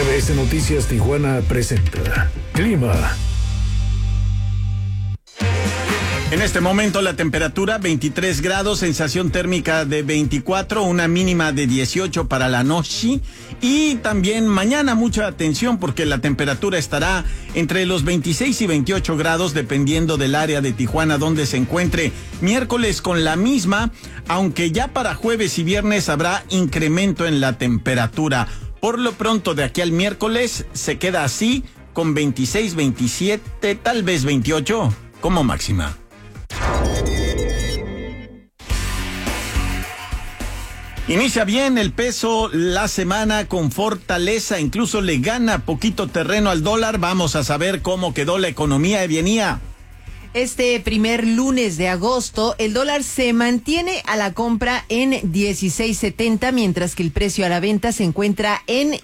MBS Noticias Tijuana presenta Clima. En este momento la temperatura 23 grados, sensación térmica de 24, una mínima de 18 para la noche. Y también mañana mucha atención porque la temperatura estará entre los 26 y 28 grados dependiendo del área de Tijuana donde se encuentre. Miércoles con la misma, aunque ya para jueves y viernes habrá incremento en la temperatura. Por lo pronto de aquí al miércoles se queda así con 26, 27, tal vez 28 como máxima. Inicia bien el peso la semana con fortaleza, incluso le gana poquito terreno al dólar. Vamos a saber cómo quedó la economía evienía. Este primer lunes de agosto, el dólar se mantiene a la compra en 16.70, mientras que el precio a la venta se encuentra en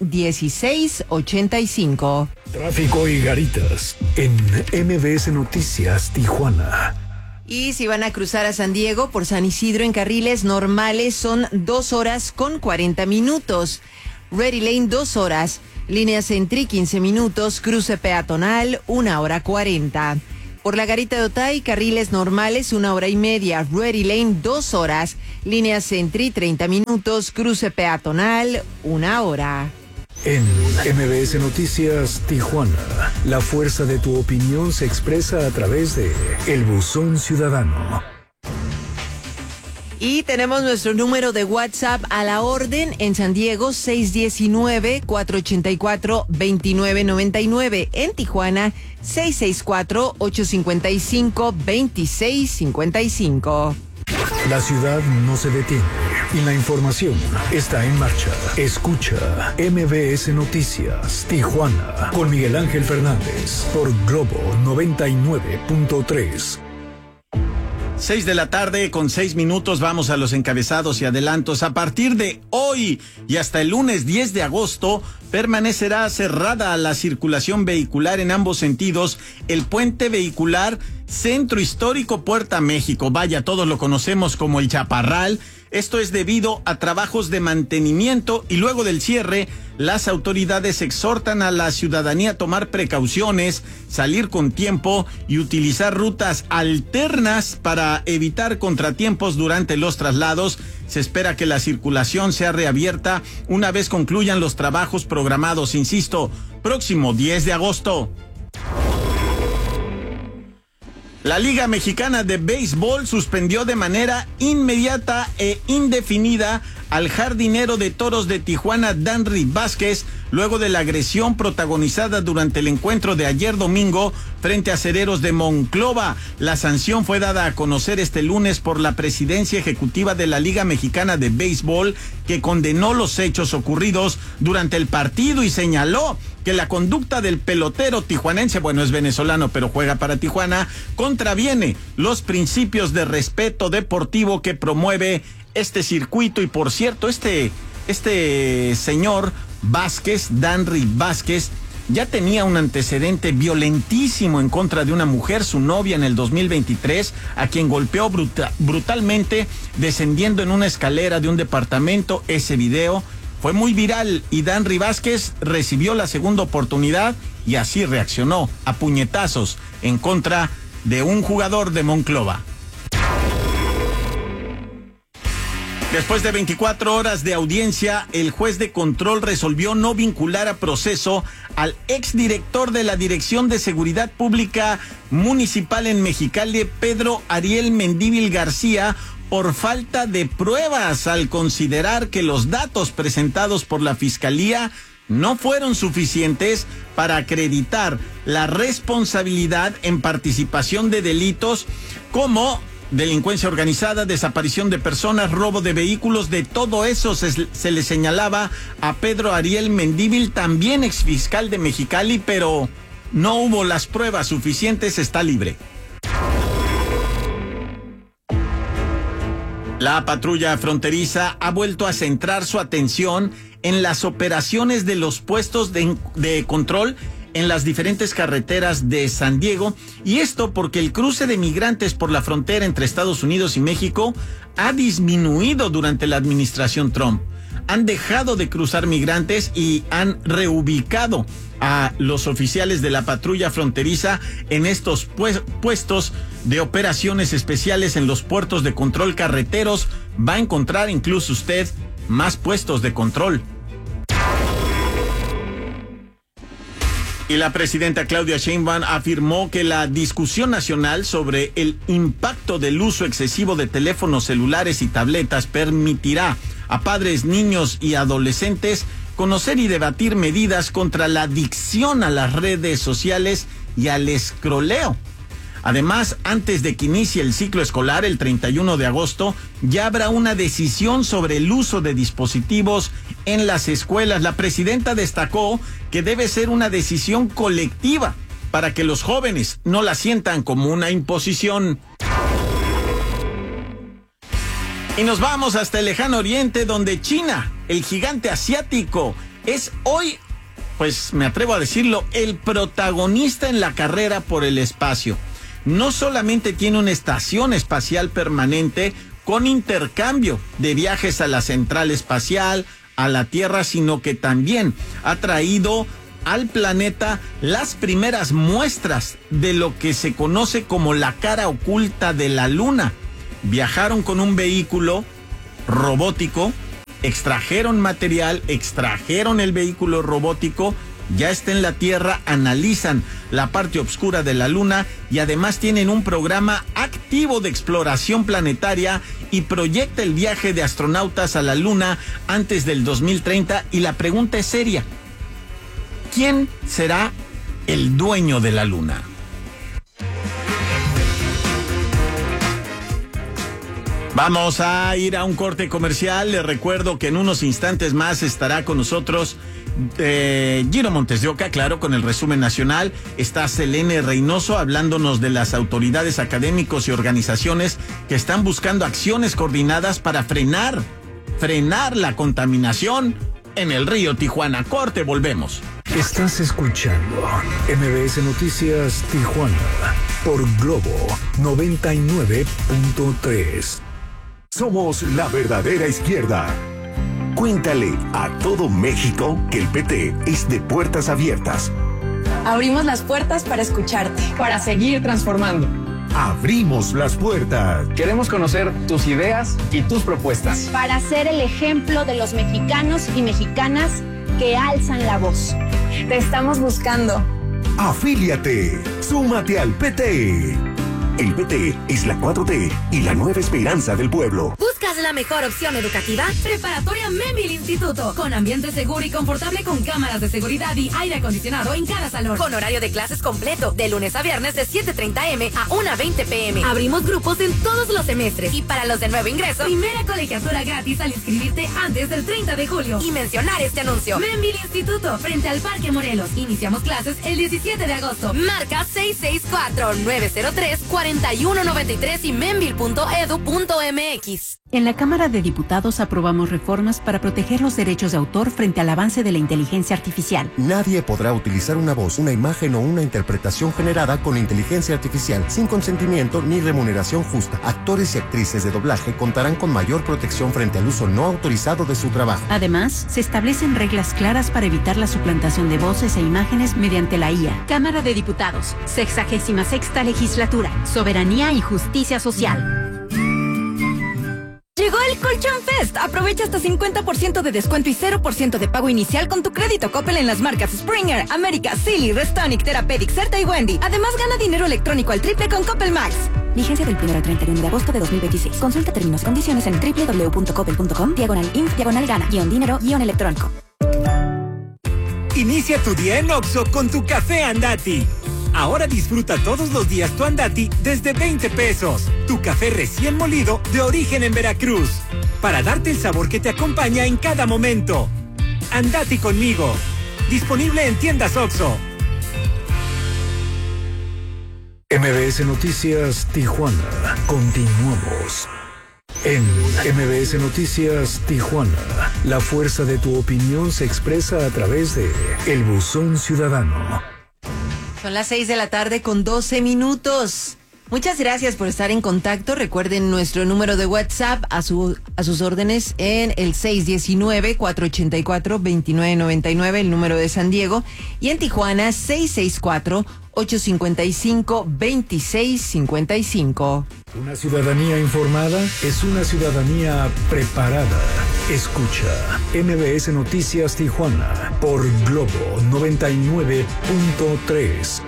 16.85. Tráfico y garitas en MBS Noticias Tijuana. Y si van a cruzar a San Diego por San Isidro en carriles normales son 2 horas con 40 minutos. Ready Lane 2 horas. Línea Centri 15 minutos. Cruce peatonal 1 hora 40. Por la Garita de Otay, carriles normales 1 hora y media. Ready Lane 2 horas. Línea Centri 30 minutos. Cruce peatonal 1 hora. En MBS Noticias Tijuana, la fuerza de tu opinión se expresa a través de El Buzón Ciudadano. Y tenemos nuestro número de WhatsApp a la orden en San Diego, 619-484-2999. En Tijuana, 664-855-2655. La ciudad no se detiene y la información está en marcha. Escucha MBS Noticias Tijuana con Miguel Ángel Fernández por Globo 99.3. 6 de la tarde con 6 minutos, vamos a los encabezados y adelantos. A partir de hoy y hasta el lunes 10 de agosto permanecerá cerrada la circulación vehicular en ambos sentidos el puente vehicular Centro Histórico Puerta México. Vaya, todos lo conocemos como el Chaparral. Esto es debido a trabajos de mantenimiento y luego del cierre, las autoridades exhortan a la ciudadanía a tomar precauciones, salir con tiempo y utilizar rutas alternas para evitar contratiempos durante los traslados. Se espera que la circulación sea reabierta una vez concluyan los trabajos programados, insisto, próximo 10 de agosto. La Liga Mexicana de Béisbol suspendió de manera inmediata e indefinida al jardinero de toros de Tijuana, Danry Vázquez, luego de la agresión protagonizada durante el encuentro de ayer domingo frente a Acereros de Monclova. La sanción fue dada a conocer este lunes por la presidencia ejecutiva de la Liga Mexicana de Béisbol, que condenó los hechos ocurridos durante el partido y señaló que la conducta del pelotero tijuanense, bueno, es venezolano pero juega para Tijuana, contraviene los principios de respeto deportivo que promueve este circuito. Y por cierto, este señor Vázquez, Danry Vázquez, ya tenía un antecedente violentísimo en contra de una mujer, su novia, en el 2023, a quien golpeó brutalmente descendiendo en una escalera de un departamento. Ese video fue muy viral y Danry Vázquez recibió la segunda oportunidad y así reaccionó a puñetazos en contra de un jugador de Monclova. Después de 24 horas de audiencia, el juez de control resolvió no vincular a proceso al exdirector de la Dirección de Seguridad Pública Municipal en Mexicali, Pedro Ariel Mendívil García, por falta de pruebas, al considerar que los datos presentados por la Fiscalía no fueron suficientes para acreditar la responsabilidad en participación de delitos como delincuencia organizada, desaparición de personas, robo de vehículos. De todo eso se le señalaba a Pedro Ariel Mendívil, también exfiscal de Mexicali, pero no hubo las pruebas suficientes, está libre. La patrulla fronteriza ha vuelto a centrar su atención en las operaciones de los puestos de control en las diferentes carreteras de San Diego, y esto porque el cruce de migrantes por la frontera entre Estados Unidos y México ha disminuido durante la administración Trump. han dejado de cruzar migrantes y han reubicado a los oficiales de la patrulla fronteriza en estos puestos de operaciones especiales en los puertos de control carreteros. Va a encontrar incluso usted más puestos de control. Y la presidenta Claudia Sheinbaum afirmó que la discusión nacional sobre el impacto del uso excesivo de teléfonos celulares y tabletas permitirá a padres, niños y adolescentes conocer y debatir medidas contra la adicción a las redes sociales y al escroleo. Además, antes de que inicie el ciclo escolar, el 31 de agosto, ya habrá una decisión sobre el uso de dispositivos en las escuelas. La presidenta destacó que debe ser una decisión colectiva para que los jóvenes no la sientan como una imposición. Y nos vamos hasta el lejano oriente, donde China, el gigante asiático, es hoy, pues me atrevo a decirlo, el protagonista en la carrera por el espacio. No solamente tiene una estación espacial permanente con intercambio de viajes a la central espacial, a la Tierra, sino que también ha traído al planeta las primeras muestras de lo que se conoce como la cara oculta de la Luna. Viajaron con un vehículo robótico, extrajeron material, extrajeron el vehículo robótico, ya está en la Tierra, analizan la parte oscura de la Luna y además tienen un programa activo de exploración planetaria y proyecta el viaje de astronautas a la Luna antes del 2030. Y la pregunta es seria: ¿quién será el dueño de la Luna? Vamos a ir a un corte comercial. Les recuerdo que en unos instantes más estará con nosotros Giro Montes de Oca, claro, con el resumen nacional. Está Selene Reynoso hablándonos de las autoridades, académicos y organizaciones que están buscando acciones coordinadas para frenar la contaminación en el río Tijuana. Corte, volvemos. Estás escuchando MBS Noticias Tijuana por Globo 99.3. Somos la verdadera izquierda. Cuéntale a todo México que el PT es de puertas abiertas. Abrimos las puertas para escucharte, para seguir transformando. Abrimos las puertas. Queremos conocer tus ideas y tus propuestas. Para ser el ejemplo de los mexicanos y mexicanas que alzan la voz. Te estamos buscando. Afíliate. Súmate al PT. El PT es la 4T y la nueva esperanza del pueblo. ¿Buscas la mejor opción educativa? Preparatoria Membil Instituto, con ambiente seguro y confortable, con cámaras de seguridad y aire acondicionado en cada salón. Con horario de clases completo, de lunes a viernes de 7:30 a.m. a 1:20 p.m. Abrimos grupos en todos los semestres. Y para los de nuevo ingreso, primera colegiatura gratis al inscribirte antes del 30 de julio. Y mencionar este anuncio. Membil Instituto, frente al Parque Morelos. Iniciamos clases el 17 de agosto. Marca 664-903-4193 y membil.edu.mx. En la Cámara de Diputados aprobamos reformas para proteger los derechos de autor frente al avance de la inteligencia artificial. Nadie podrá utilizar una voz, una imagen o una interpretación generada con inteligencia artificial sin consentimiento ni remuneración justa. Actores y actrices de doblaje contarán con mayor protección frente al uso no autorizado de su trabajo. Además, se establecen reglas claras para evitar la suplantación de voces e imágenes mediante la IA. Cámara de Diputados, 66ª Legislatura, Soberanía y Justicia Social. Llegó el Colchón Fest. Aprovecha hasta 50% de descuento y 0% de pago inicial con tu crédito Coppel en las marcas Springer, América, Silly, Restonic, Therapeutic, Certa y Wendy. Además, gana dinero electrónico al triple con Coppel Max. Vigencia del 1 al 31 de agosto de 2026. Consulta términos y condiciones en www.coppel.com/info/gana-dinero-electrónico. Inicia tu día en Oxxo con tu café Andati. Ahora disfruta todos los días tu Andati desde 20 pesos. Tu café recién molido de origen en Veracruz. Para darte el sabor que te acompaña en cada momento. Andati conmigo. Disponible en tiendas Oxxo. MBS Noticias Tijuana. Continuamos. En MBS Noticias Tijuana, la fuerza de tu opinión se expresa a través de El Buzón Ciudadano. Son las 6 de la tarde con 12 minutos. Muchas gracias por estar en contacto. Recuerden nuestro número de WhatsApp a sus órdenes en el 619-484-2999, el número de San Diego, y en Tijuana 664-855-2655. Una ciudadanía informada es una ciudadanía preparada. Escucha MBS Noticias Tijuana por Globo 99.3.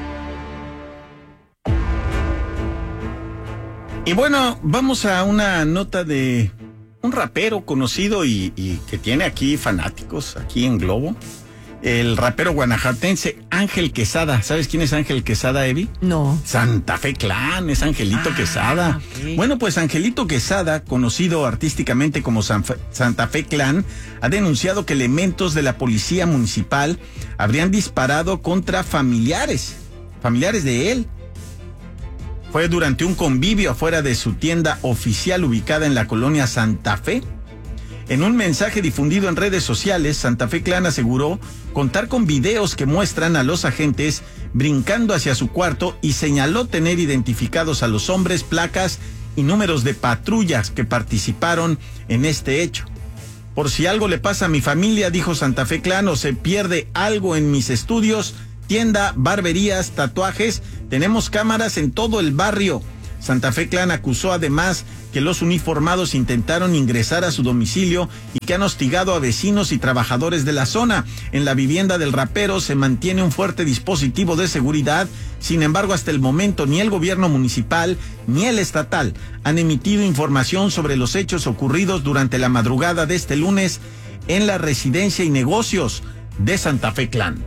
Y bueno, vamos a una nota de un rapero conocido y que tiene aquí fanáticos, aquí en Globo. El rapero guanajuatense Ángel Quesada. ¿Sabes quién es Ángel Quesada, Evi? No. Santa Fe Clan, es Angelito Quesada. Okay. Bueno, pues Angelito Quesada, conocido artísticamente como Santa Fe Clan, ha denunciado que elementos de la policía municipal habrían disparado contra familiares de él. Fue durante un convivio afuera de su tienda oficial ubicada en la colonia Santa Fe. En un mensaje difundido en redes sociales, Santa Fe Clan aseguró contar con videos que muestran a los agentes brincando hacia su cuarto y señaló tener identificados a los hombres, placas y números de patrullas que participaron en este hecho. Por si algo le pasa a mi familia, dijo Santa Fe Clan, o se pierde algo en mis estudios, tienda, barberías, tatuajes, tenemos cámaras en todo el barrio. Santa Fe Clan acusó además que los uniformados intentaron ingresar a su domicilio y que han hostigado a vecinos y trabajadores de la zona. En la vivienda del rapero se mantiene un fuerte dispositivo de seguridad. Sin embargo, hasta el momento ni el gobierno municipal ni el estatal han emitido información sobre los hechos ocurridos durante la madrugada de este lunes en la residencia y negocios de Santa Fe Clan.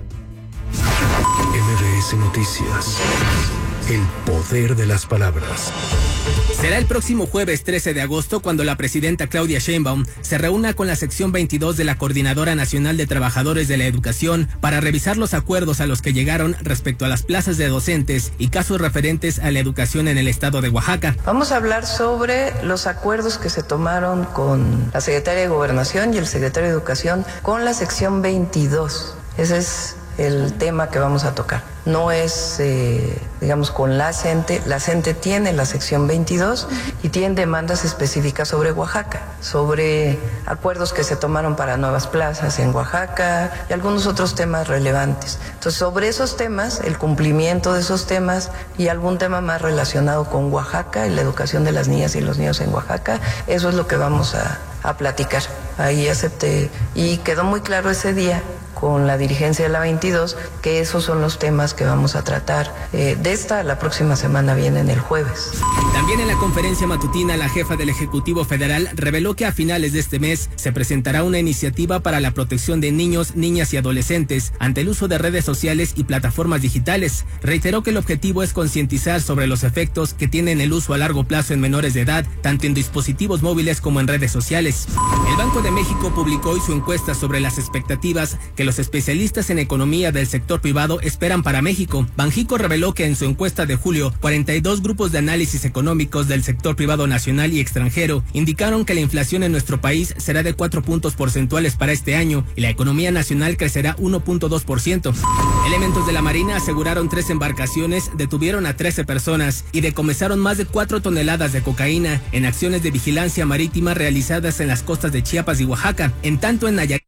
MBS Noticias. El poder de las palabras. Será el próximo jueves 13 de agosto cuando la presidenta Claudia Sheinbaum se reúna con la sección 22 de la Coordinadora Nacional de Trabajadores de la Educación para revisar los acuerdos a los que llegaron respecto a las plazas de docentes y casos referentes a la educación en el estado de Oaxaca. Vamos a hablar sobre los acuerdos que se tomaron con la Secretaría de Gobernación y el Secretario de Educación con la sección 22. Ese es el tema que vamos a tocar. No es, digamos, con la CENTE. La CENTE tiene la sección 22 y tiene demandas específicas sobre Oaxaca, sobre acuerdos que se tomaron para nuevas plazas en Oaxaca y algunos otros temas relevantes. Entonces, sobre esos temas, el cumplimiento de esos temas y algún tema más relacionado con Oaxaca y la educación de las niñas y los niños en Oaxaca, eso es lo que vamos a platicar. Ahí acepté y quedó muy claro ese día con la dirigencia de la 22, que esos son los temas que vamos a tratar de esta. La próxima semana vienen el jueves. También en la conferencia matutina, la jefa del Ejecutivo Federal reveló que a finales de este mes se presentará una iniciativa para la protección de niños, niñas y adolescentes ante el uso de redes sociales y plataformas digitales. Reiteró que el objetivo es concientizar sobre los efectos que tienen el uso a largo plazo en menores de edad, tanto en dispositivos móviles como en redes sociales. El Banco de México publicó hoy su encuesta sobre las expectativas que los especialistas en economía del sector privado esperan para México. Banjico reveló que en su encuesta de julio, 42 grupos de análisis económicos del sector privado nacional y extranjero indicaron que la inflación en nuestro país será de 4 puntos porcentuales para este año y la economía nacional crecerá 1.2%. Elementos de la Marina aseguraron 3 embarcaciones, detuvieron a 13 personas y decomisaron más de 4 toneladas de cocaína en acciones de vigilancia marítima realizadas en las costas de Chiapas y Oaxaca. En tanto, en Nayarit,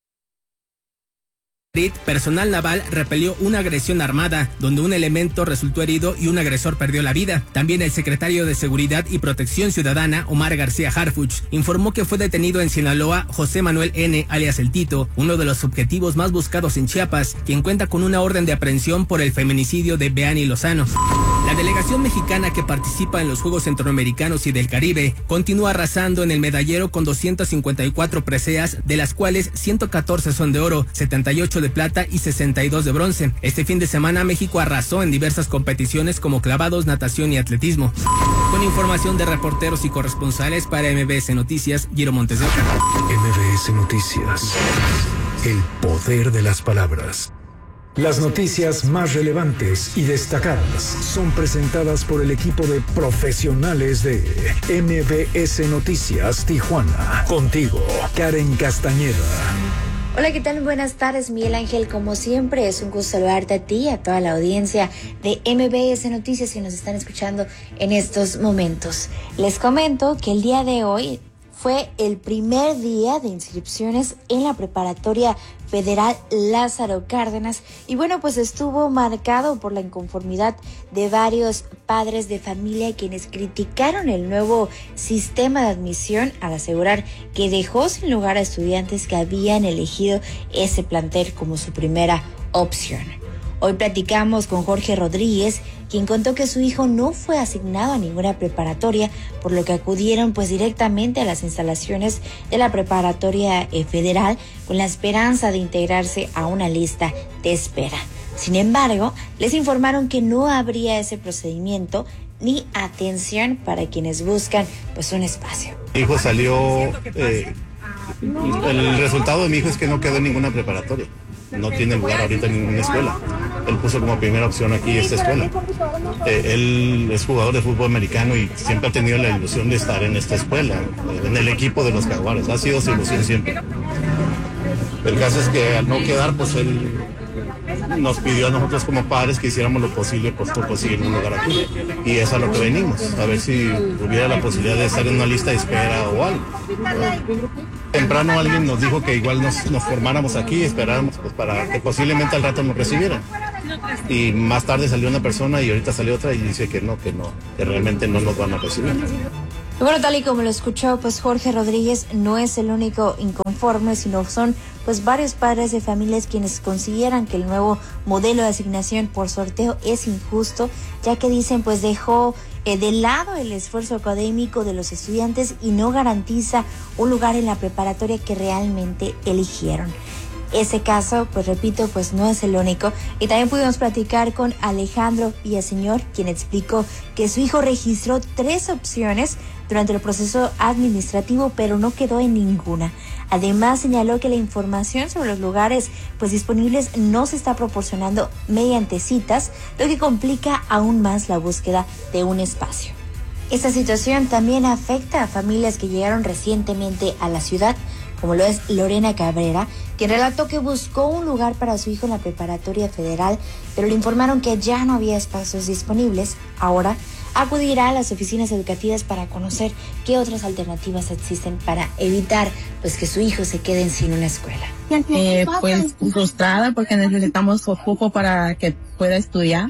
personal naval repelió una agresión armada, donde un elemento resultó herido y un agresor perdió la vida. También el secretario de Seguridad y Protección Ciudadana, Omar García Harfuch, informó que fue detenido en Sinaloa José Manuel N., alias El Tito, uno de los objetivos más buscados en Chiapas, quien cuenta con una orden de aprehensión por el feminicidio de Beani Lozano. La delegación mexicana que participa en los Juegos Centroamericanos y del Caribe continúa arrasando en el medallero con 254 preseas, de las cuales 114 son de oro, 78 de plata y 62 de bronce. Este fin de semana México arrasó en diversas competiciones como clavados, natación y atletismo. Con información de reporteros y corresponsales para MBS Noticias, Guiro Montes de Oca. MBS Noticias. El poder de las palabras. Las noticias más relevantes y destacadas son presentadas por el equipo de profesionales de MBS Noticias Tijuana. Contigo, Karen Castañeda. Hola, ¿qué tal? Buenas tardes, Miguel Ángel. Como siempre, es un gusto saludarte a ti y a toda la audiencia de MBS Noticias que nos están escuchando en estos momentos. Les comento que el día de hoy fue el primer día de inscripciones en la Preparatoria Federal Lázaro Cárdenas y bueno, pues estuvo marcado por la inconformidad de varios padres de familia quienes criticaron el nuevo sistema de admisión al asegurar que dejó sin lugar a estudiantes que habían elegido ese plantel como su primera opción. Hoy platicamos con Jorge Rodríguez, quien contó que su hijo no fue asignado a ninguna preparatoria, por lo que acudieron pues directamente a las instalaciones de la Preparatoria Federal con la esperanza de integrarse a una lista de espera. Sin embargo, les informaron que no habría ese procedimiento ni atención para quienes buscan pues un espacio. Mi hijo salió, el resultado de mi hijo es que no quedó en ninguna preparatoria. No tiene lugar ahorita en ninguna escuela. Él puso como primera opción aquí esta escuela. Él es jugador de fútbol americano y siempre ha tenido la ilusión de estar en esta escuela, en el equipo de los Jaguares. Ha sido su ilusión siempre. El caso es que al no quedar, pues él nos pidió a nosotros como padres que hiciéramos lo posible pues, por conseguir un lugar aquí. Y es a lo que venimos, a ver si hubiera la posibilidad de estar en una lista de espera o algo. Temprano alguien nos dijo que igual nos formáramos aquí, esperáramos pues, para que posiblemente al rato nos recibieran. Y más tarde salió una persona y ahorita salió otra y dice que realmente no nos van a recibir. Y bueno, tal y como lo escuchó, pues Jorge Rodríguez no es el único inconforme, sino son pues varios padres de familias quienes consideran que el nuevo modelo de asignación por sorteo es injusto, ya que dicen pues dejó de lado el esfuerzo académico de los estudiantes y no garantiza un lugar en la preparatoria que realmente eligieron. Ese caso, pues repito, pues no es el único. Y también pudimos platicar con Alejandro Villaseñor, quien explicó que su hijo registró 3 opciones durante el proceso administrativo, pero no quedó en ninguna. Además, señaló que la información sobre los lugares pues disponibles no se está proporcionando mediante citas, lo que complica aún más la búsqueda de un espacio. Esta situación también afecta a familias que llegaron recientemente a la ciudad, como lo es Lorena Cabrera, quien relató que buscó un lugar para su hijo en la Preparatoria Federal, pero le informaron que ya no había espacios disponibles. Ahora acudirá a las oficinas educativas para conocer qué otras alternativas existen para evitar pues que su hijo se quede sin una escuela. Pues frustrada porque necesitamos cupo para que pueda estudiar.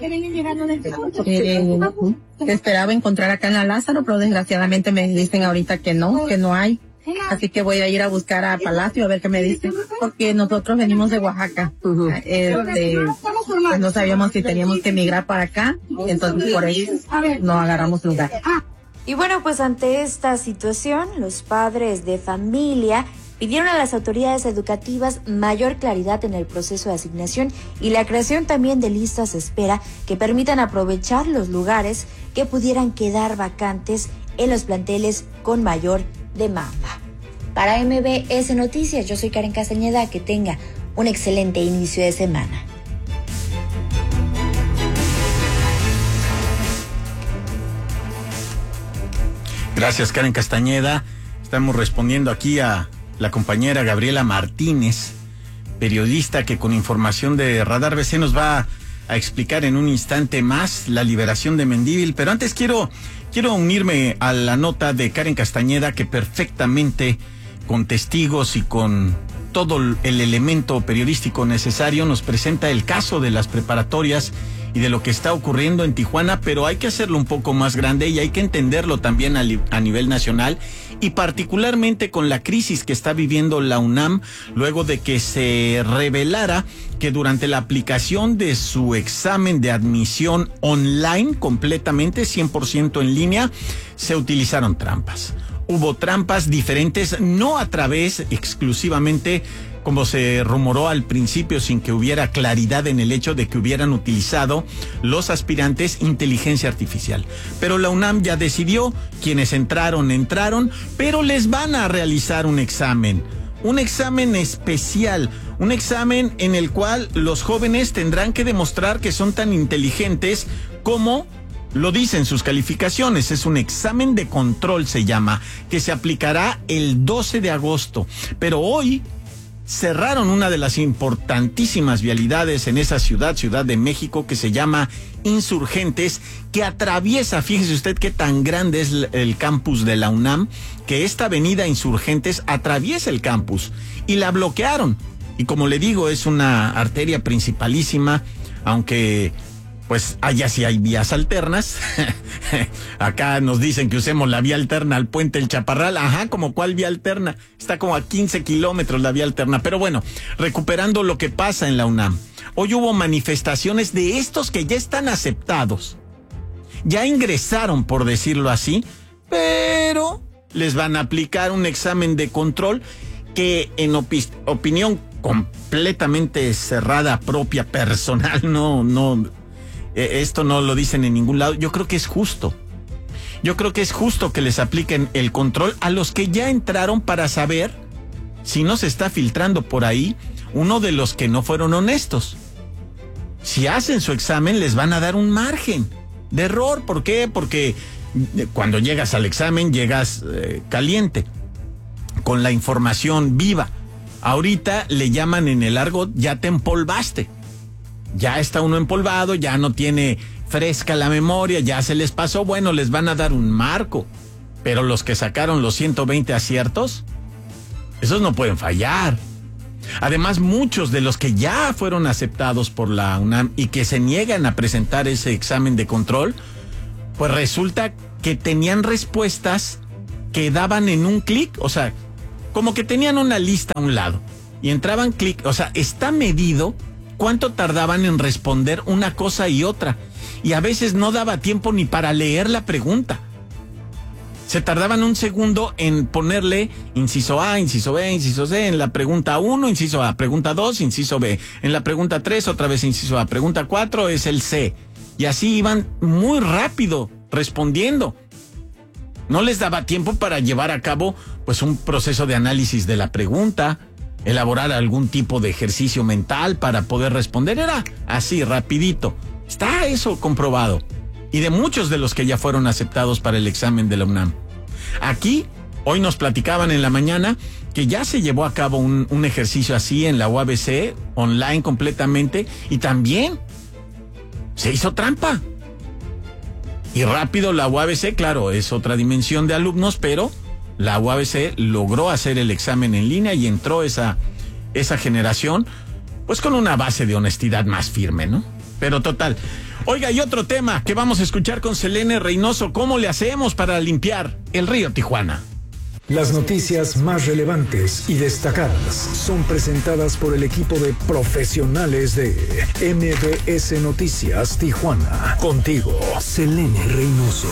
Esperaba encontrar acá en la Lázaro, pero desgraciadamente me dicen ahorita que no hay. Así que voy a ir a buscar a Palacio a ver qué me dicen, porque nosotros venimos de Oaxaca. Pues no sabíamos si teníamos que emigrar para acá, entonces por eso no agarramos lugar. Y bueno, pues ante esta situación, los padres de familia pidieron a las autoridades educativas mayor claridad en el proceso de asignación y la creación también de listas de espera que permitan aprovechar los lugares que pudieran quedar vacantes en los planteles con mayor demanda. Para MBS Noticias, yo soy Karen Castañeda, que tenga un excelente inicio de semana. Gracias, Karen Castañeda. Estamos respondiendo aquí a la compañera Gabriela Martínez, periodista que con información de Radar BC nos va a explicar en un instante más la liberación de Mendívil, pero antes quiero unirme a la nota de Karen Castañeda, que perfectamente, con testigos y con todo el elemento periodístico necesario, nos presenta el caso de las preparatorias y de lo que está ocurriendo en Tijuana, pero hay que hacerlo un poco más grande y hay que entenderlo también a nivel nacional y particularmente con la crisis que está viviendo la UNAM luego de que se revelara que durante la aplicación de su examen de admisión online, completamente 100% en línea, se utilizaron trampas. Hubo trampas diferentes, no a través exclusivamente, como se rumoró al principio, sin que hubiera claridad en el hecho de que hubieran utilizado los aspirantes inteligencia artificial. Pero la UNAM ya decidió, quienes entraron, pero les van a realizar un examen especial, un examen en el cual los jóvenes tendrán que demostrar que son tan inteligentes como lo dicen sus calificaciones. Es un examen de control, se llama, que se aplicará el 12 de agosto. Pero hoy cerraron una de las importantísimas vialidades en esa ciudad de México, que se llama Insurgentes, que atraviesa, fíjese usted qué tan grande es el campus de la UNAM, que esta avenida Insurgentes atraviesa el campus y la bloquearon. Y como le digo, es una arteria principalísima, aunque pues allá sí hay vías alternas. Acá nos dicen que usemos la vía alterna al puente El Chaparral. Ajá, ¿como cuál vía alterna? Está como a 15 kilómetros la vía alterna. Pero bueno, recuperando lo que pasa en la UNAM. Hoy hubo manifestaciones de estos que ya están aceptados. Ya ingresaron, por decirlo así, pero les van a aplicar un examen de control que en opinión completamente cerrada, propia, personal, esto no lo dicen en ningún lado. Yo creo que es justo. Yo creo que es justo que les apliquen el control a los que ya entraron para saber si no se está filtrando por ahí uno de los que no fueron honestos. Si hacen su examen, les van a dar un margen de error. ¿Por qué? Porque cuando llegas al examen, llegas caliente, con la información viva. Ahorita le llaman en el argot, ya te empolvaste. Ya está uno empolvado, ya no tiene fresca la memoria, ya se les pasó. Bueno, les van a dar un marco. Pero los que sacaron los 120 aciertos, esos no pueden fallar. Además, muchos de los que ya fueron aceptados por la UNAM y que se niegan a presentar ese examen de control, pues resulta que tenían respuestas que daban en un clic. O sea, como que tenían una lista a un lado y entraban clic. O sea, está medido cuánto tardaban en responder una cosa y otra. Y a veces no daba tiempo ni para leer la pregunta. Se tardaban un segundo en ponerle inciso A, inciso B, inciso C, en la pregunta 1, inciso A, pregunta 2, inciso B. En la pregunta 3, otra vez inciso A, pregunta 4 es el C. Y así iban muy rápido respondiendo. No les daba tiempo para llevar a cabo pues un proceso de análisis de la pregunta, elaborar algún tipo de ejercicio mental para poder responder. Era así, rapidito. Está eso comprobado. Y de muchos de los que ya fueron aceptados para el examen de la UNAM. Aquí, hoy nos platicaban en la mañana que ya se llevó a cabo un ejercicio así en la UABC, online completamente, y también se hizo trampa. Y rápido la UABC, claro, es otra dimensión de alumnos, pero la UABC logró hacer el examen en línea y entró esa generación, pues con una base de honestidad más firme, ¿no? Pero total. Oiga, y otro tema que vamos a escuchar con Selene Reynoso, ¿cómo le hacemos para limpiar el río Tijuana? Las noticias más relevantes y destacadas son presentadas por el equipo de profesionales de MBS Noticias Tijuana. Contigo, Selene Reynoso.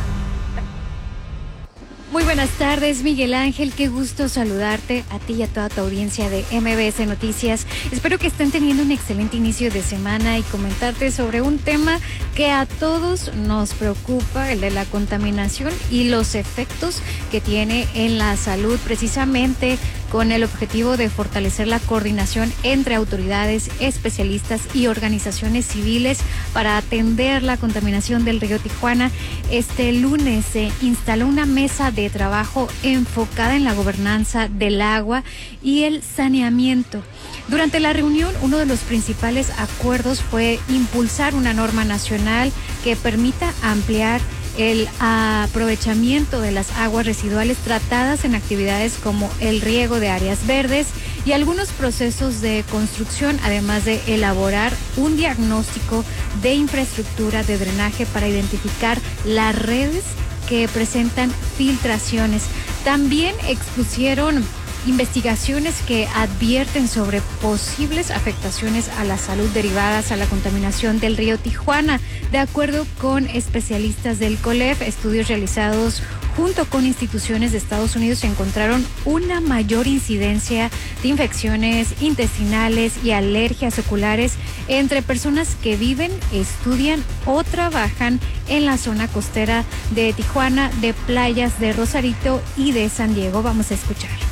Muy buenas tardes, Miguel Ángel, qué gusto saludarte a ti y a toda tu audiencia de MBS Noticias. Espero que estén teniendo un excelente inicio de semana y comentarte sobre un tema que a todos nos preocupa, el de la contaminación y los efectos que tiene en la salud, precisamente con el objetivo de fortalecer la coordinación entre autoridades, especialistas y organizaciones civiles para atender la contaminación del río Tijuana. Este lunes se instaló una mesa de trabajo enfocada en la gobernanza del agua y el saneamiento. Durante la reunión, uno de los principales acuerdos fue impulsar una norma nacional que permita ampliar el aprovechamiento de las aguas residuales tratadas en actividades como el riego de áreas verdes y algunos procesos de construcción, además de elaborar un diagnóstico de infraestructura de drenaje para identificar las redes que presentan filtraciones. También expusieron investigaciones que advierten sobre posibles afectaciones a la salud derivadas a la contaminación del río Tijuana. De acuerdo con especialistas del COLEF, estudios realizados junto con instituciones de Estados Unidos encontraron una mayor incidencia de infecciones intestinales y alergias oculares entre personas que viven, estudian o trabajan en la zona costera de Tijuana, de playas de Rosarito y de San Diego. Vamos a escuchar.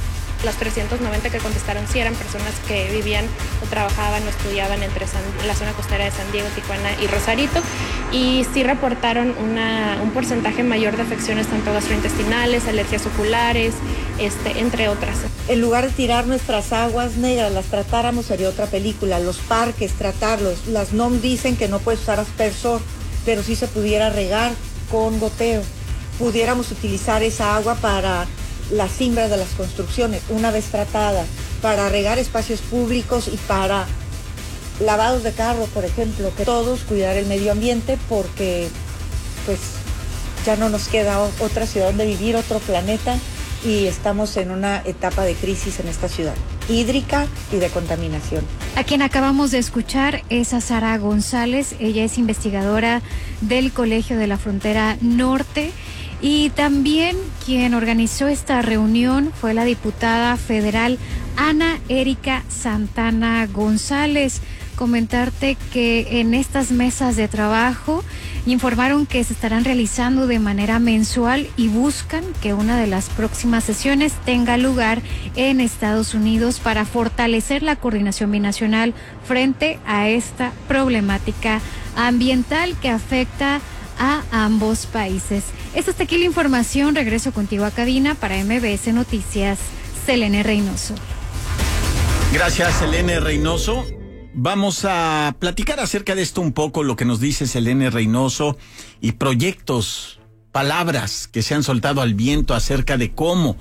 Las 390 que contestaron sí eran personas que vivían o trabajaban o estudiaban entre la zona costera de San Diego, Tijuana y Rosarito, y sí reportaron un porcentaje mayor de afecciones tanto gastrointestinales, alergias oculares, entre otras. En lugar de tirar nuestras aguas negras, las tratáramos, sería otra película. Los parques, tratarlos. Las NOM dicen que no puedes usar aspersor, pero sí se pudiera regar con goteo. Pudiéramos utilizar esa agua para las cimbras de las construcciones, una vez tratada, para regar espacios públicos y para lavados de carro, por ejemplo, que todos cuidar el medio ambiente, porque pues ya no nos queda otra ciudad donde vivir, otro planeta, y estamos en una etapa de crisis en esta ciudad, hídrica y de contaminación. A quien acabamos de escuchar es a Sara González, ella es investigadora del Colegio de la Frontera Norte, y también quien organizó esta reunión fue la diputada federal Ana Erika Santana González. Comentarte que en estas mesas de trabajo informaron que se estarán realizando de manera mensual y buscan que una de las próximas sesiones tenga lugar en Estados Unidos para fortalecer la coordinación binacional frente a esta problemática ambiental que afecta a ambos países. Esta hasta aquí la información. Regreso contigo a cabina para MBS Noticias. Selene Reynoso. Gracias, Selene Reynoso. Vamos a platicar acerca de esto un poco, lo que nos dice Selene Reynoso y proyectos, palabras que se han soltado al viento acerca de cómo,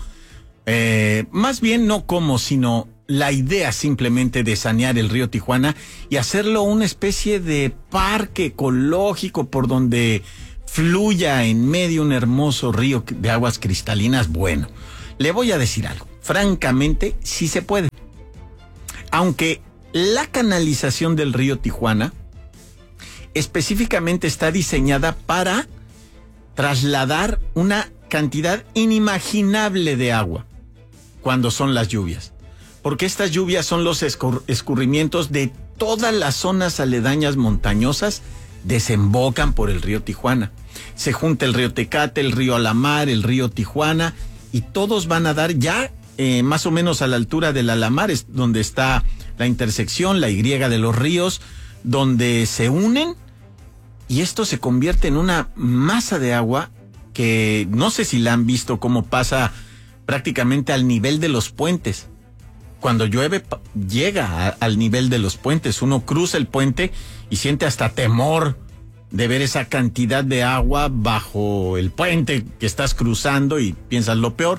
más bien no cómo, sino la idea simplemente de sanear el río Tijuana y hacerlo una especie de parque ecológico por donde fluya en medio un hermoso río de aguas cristalinas. Bueno, le voy a decir algo, francamente sí se puede, aunque la canalización del río Tijuana específicamente está diseñada para trasladar una cantidad inimaginable de agua cuando son las lluvias, porque estas lluvias son los escurrimientos de todas las zonas aledañas montañosas, desembocan por el río Tijuana. Se junta el río Tecate, el río Alamar, el río Tijuana, y todos van a dar ya más o menos a la altura del Alamar, es donde está la intersección, la Y de los ríos, donde se unen, y esto se convierte en una masa de agua que no sé si la han visto, cómo pasa prácticamente al nivel de los puentes. Cuando llueve llega al nivel de los puentes, uno cruza el puente y siente hasta temor de ver esa cantidad de agua bajo el puente que estás cruzando y piensas lo peor.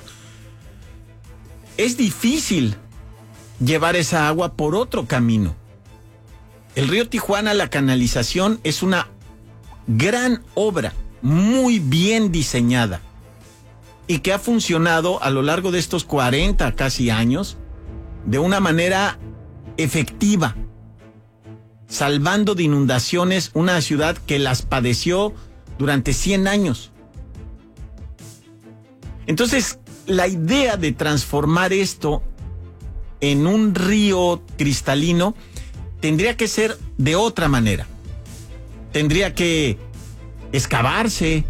Es difícil llevar esa agua por otro camino. El río Tijuana, la canalización, es una gran obra, muy bien diseñada, y que ha funcionado a lo largo de estos 40 casi años de una manera efectiva, salvando de inundaciones una ciudad que las padeció durante 100 años. Entonces, la idea de transformar esto en un río cristalino tendría que ser de otra manera. Tendría que excavarse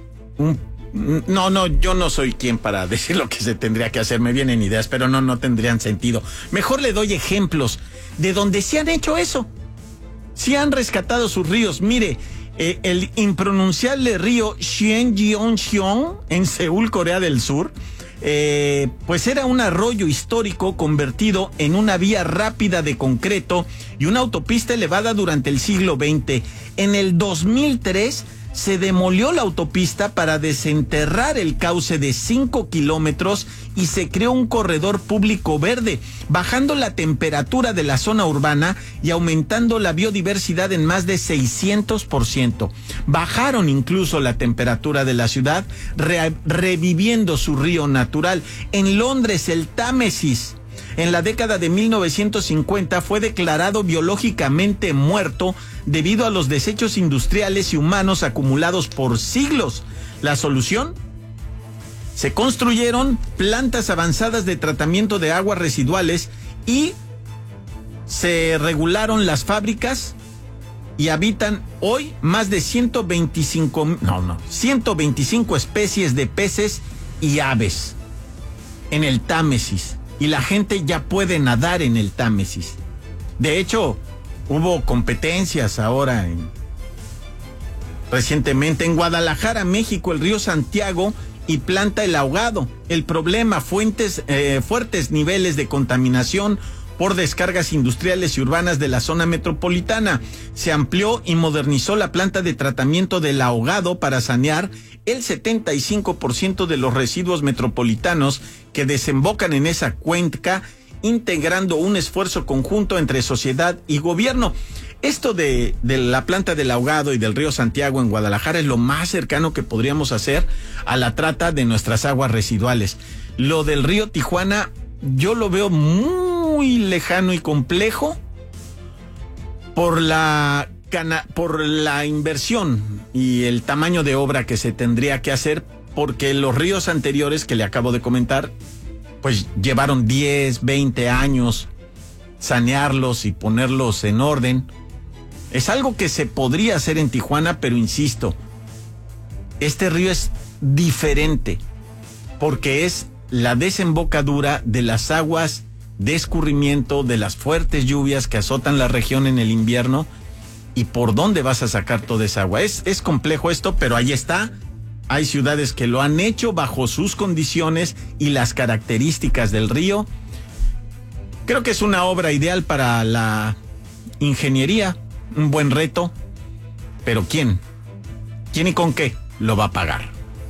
yo no soy quien para decir lo que se tendría que hacer, me vienen ideas, pero no tendrían sentido. Mejor le doy ejemplos de donde se han hecho eso. Sí han rescatado sus ríos. Mire, el impronunciable río Gyeonggi-on en Seúl, Corea del Sur, pues era un arroyo histórico convertido en una vía rápida de concreto y una autopista elevada durante el siglo XX. En el 2003 se demolió la autopista para desenterrar el cauce de 5 kilómetros y se creó un corredor público verde, bajando la temperatura de la zona urbana y aumentando la biodiversidad en más de 600%. Bajaron incluso la temperatura de la ciudad, reviviendo su río natural. En Londres, el Támesis, en la década de 1950, fue declarado biológicamente muerto debido a los desechos industriales y humanos acumulados por siglos. ¿La solución? Se construyeron plantas avanzadas de tratamiento de aguas residuales y se regularon las fábricas, y habitan hoy más de 125 especies de peces y aves en el Támesis. y la gente ya puede nadar en el Támesis. De hecho, hubo competencias ahora recientemente en Guadalajara, México, el río Santiago y Planta El Ahogado. El problema, fuertes niveles de contaminación por descargas industriales y urbanas de la zona metropolitana. Se amplió y modernizó la planta de tratamiento del Ahogado para sanear el 75% de los residuos metropolitanos que desembocan en esa cuenca, integrando un esfuerzo conjunto entre sociedad y gobierno. Esto de la planta del Ahogado y del río Santiago en Guadalajara es lo más cercano que podríamos hacer a la trata de nuestras aguas residuales. Lo del río Tijuana yo lo veo muy lejano y complejo por la inversión y el tamaño de obra que se tendría que hacer, porque los ríos anteriores que le acabo de comentar pues llevaron 10, 20 años sanearlos y ponerlos en orden. Es algo que se podría hacer en Tijuana, pero insisto, este río es diferente porque es la desembocadura de las aguas de escurrimiento de las fuertes lluvias que azotan la región en el invierno. ¿Y por dónde vas a sacar toda esa agua? Es complejo esto, pero ahí está. Hay ciudades que lo han hecho bajo sus condiciones y las características del río. Creo que es una obra ideal para la ingeniería, un buen reto, pero ¿quién? ¿Quién y con qué lo va a pagar?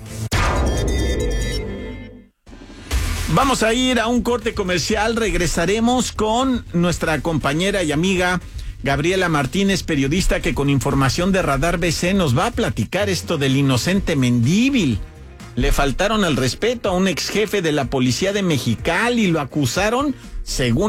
Vamos a ir a un corte comercial, regresaremos con nuestra compañera y amiga Gabriela Martínez, periodista que con información de Radar BC nos va a platicar esto del inocente Mendívil. Le faltaron al respeto a un ex jefe de la policía de Mexicali y lo acusaron, según